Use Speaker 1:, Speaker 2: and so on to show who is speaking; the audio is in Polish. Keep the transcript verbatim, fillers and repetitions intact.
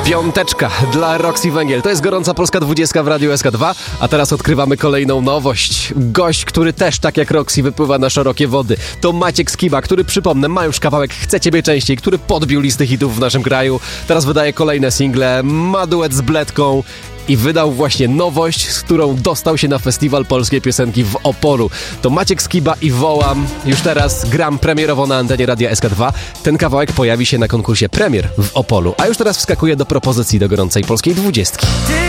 Speaker 1: Piąteczka dla Roxy Węgiel. To jest gorąca polska dwudziestka w Radiu S K dwa, a teraz odkrywamy kolejną nowość. Gość, który też tak jak Roxy wypływa na szerokie wody. To Maciek Skiba, który, przypomnę, ma już kawałek Chcę Ciebie Częściej, który podbił listy hitów w naszym kraju. Teraz wydaje kolejne single, ma duet z Bledką i wydał właśnie nowość, z którą dostał się na Festiwal Polskiej Piosenki w Opolu. To Maciek Skiba i Wołam. Już teraz gram premierowo na antenie Radia S K dwa. Ten kawałek pojawi się na konkursie Premier w Opolu. A już teraz wskakuje do propozycji do gorącej polskiej dwudziestki.